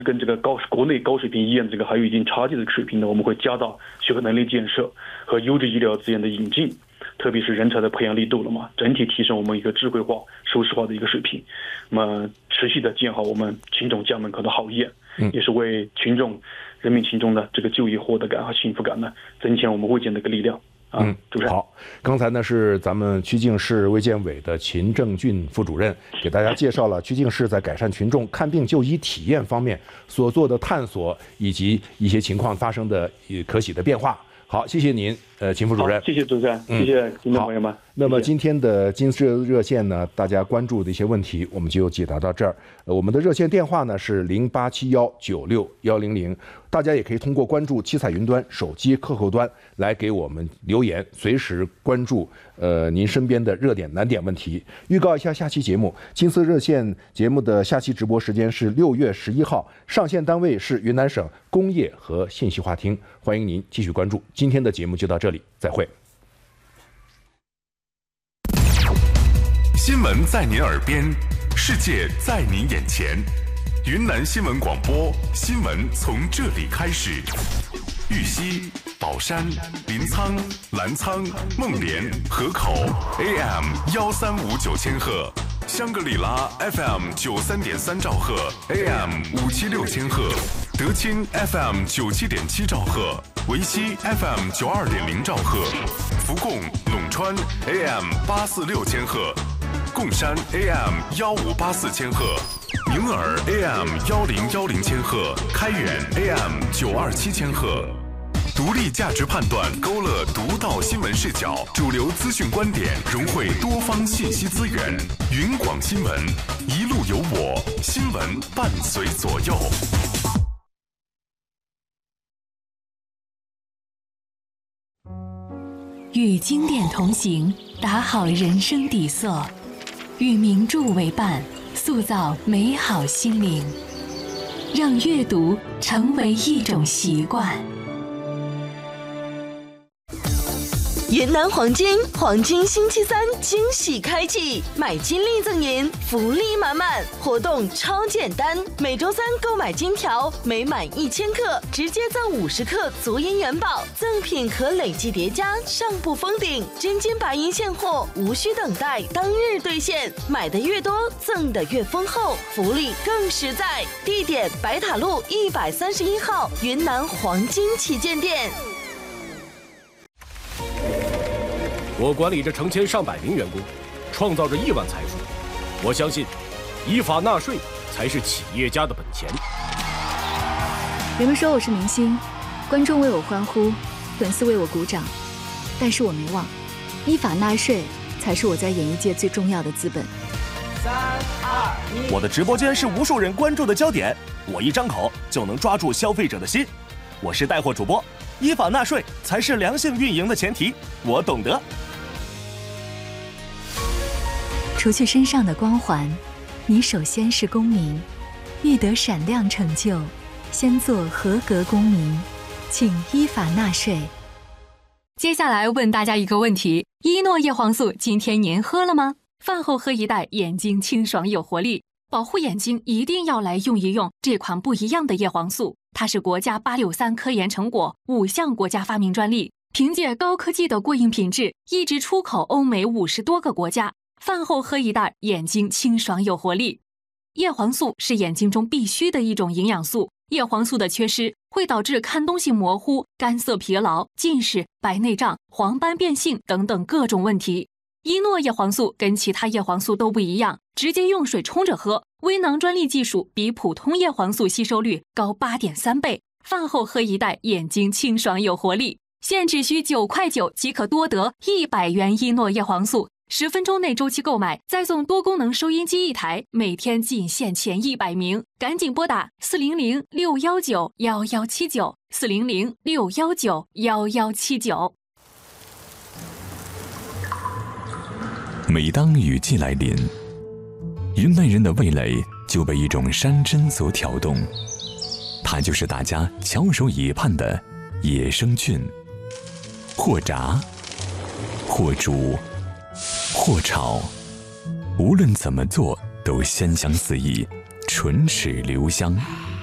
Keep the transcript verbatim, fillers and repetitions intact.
跟这个高国内高水平医院这个还有一定差距的水平呢，我们会加大学科能力建设和优质医疗资源的引进，特别是人才的培养力度了嘛，整体提升我们一个智慧化、收视化的一个水平，那么持续的建好我们群众家门口的好医院，也是为群众、人民群众的这个就业获得感和幸福感呢，增强我们卫健的一个力量。嗯，主任好。刚才呢是咱们曲靖市卫健委的秦正俊副主任给大家介绍了曲靖市在改善群众看病就医体验方面所做的探索，以及一些情况发生的可喜的变化。好，谢谢您，呃，秦副主任。 谢谢主持人，谢谢听众朋友们。 那么今天的金色热线呢，大家关注的一些问题，我们就解答到这儿。呃，我们的热线电话呢是零八七幺九六幺零零，大家也可以通过关注七彩云端手机客户端来给我们留言，随时关注呃您身边的热点难点问题。预告一下下期节目，金色热线节目的下期直播时间是六月十一号，上线单位是云南省工业和信息化厅，欢迎您继续关注。今天的节目就到这里，再会。 新闻在您耳边，世界在您眼前。云南新闻广播，新闻从这里开始。玉溪、宝山、临沧、澜沧、孟连、河口 A M 幺三五九千赫，香格里拉 F M 九三点三兆赫 A M 五七六千赫，德钦 F M 九七点七兆赫，维西 F M 九二点零兆赫，福贡、陇川 A M 八四六千赫，贡山 A M 幺五八四千赫，宁洱 A M 幺零幺零千赫，开远 A M 九二七千赫。独立价值判断，勾勒独到新闻视角，主流资讯观点，融汇多方信息资源。云广新闻，一路有我，新闻伴随左右。 与经典同行，打好人生底色；与名著为伴，塑造美好心灵。让阅读成为一种习惯。 云南黄金黄金星期三惊喜开启，买金立赠银，福利满满，活动超简单。每周三购买金条，每满一千克直接赠五十克足银元宝，赠品可累计叠加，上不封顶。真金白银现货，无需等待，当日兑现。买的越多，赠的越丰厚，福利更实在。地点：白塔路一百三十一号云南黄金旗舰店。 我管理着成千上百名员工，创造着亿万财富。我相信，依法纳税才是企业家的本钱。 人们说我是明星，观众为我欢呼，粉丝为我鼓掌，但是我没忘，依法纳税才是我在演艺界最重要的资本。 三二一，我的直播间是无数人关注的焦点，我一张口就能抓住消费者的心。我是带货主播，依法纳税才是良性运营的前提，我懂得。 除去身上的光环，你首先是公民。欲得闪亮成就，先做合格公民，请依法纳税。接下来问大家一个问题：依诺叶黄素今天您喝了吗？饭后喝一袋，眼睛清爽有活力。保护眼睛一定要来用一用这款不一样的叶黄素，它是国家八六三科研成果，五项国家发明专利，凭借高科技的过硬品质，一直出口欧美五十多个国家。饭后喝一袋，眼睛清爽有活力。叶黄素是眼睛中必须的一种营养素，叶黄素的缺失会导致看东西模糊、干涩疲劳、近视、白内障、黄斑变性等等各种问题。依诺叶黄素跟其他叶黄素都不一样，直接用水冲着喝，微囊专利技术比普通叶黄素吸收率高 八点三 倍。饭后喝一袋，眼睛清爽有活力。现只需九块九即可多得一百元依诺叶黄素。十分钟内周期购买，再送多功能收音机一台，每天仅限前一百名，赶紧拨打四零零六幺九幺幺七九四零零六幺九幺幺七九。 每当雨季来临，云南人的味蕾就被一种山珍所挑动，它就是大家翘首以盼的野生菌，或炸，或煮。或炒，无论怎么做都鲜香四溢，唇齿留香。